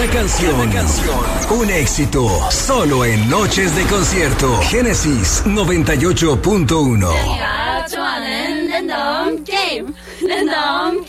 canción. Un éxito. Solo en Noches de Concierto. Génesis 98.1. 내가 좋아하는 랜덤 게임. 랜덤